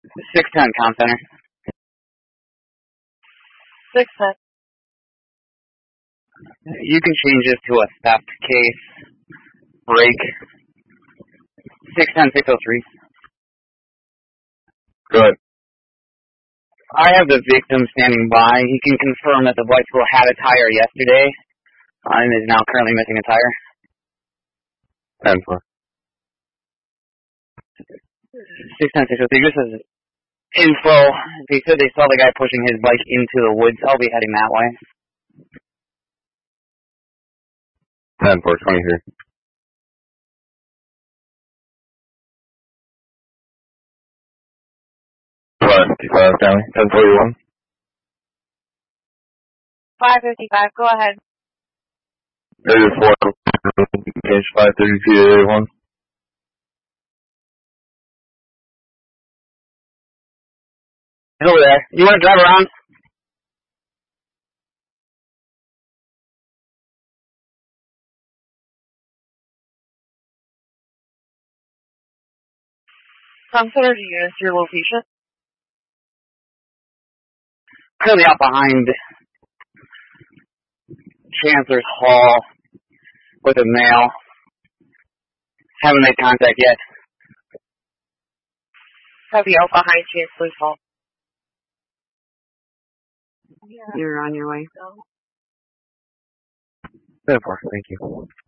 610 Comm Center. 610. You can change this to a theft case. Break. 610-603. Good. I have the victim standing by. He can confirm that the bicycle had a tire yesterday and is now currently missing a tire. 10-4. 610-603. This is info. They said they saw the guy pushing his bike into the woods. I'll be heading that way. 10-4-23. County. 10-41. 555, go ahead. Area 4, page 532 Area 1. He's over there. You want to drive around? Comm Center to units, your location. Currently out behind Chancellor's Hall with a male. Haven't made contact yet. Copy out behind Chancellor's Hall. You're on your way. 10-4, thank you.